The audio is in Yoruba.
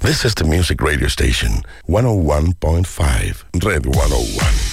This is the music radio station, 101.5, Red 101.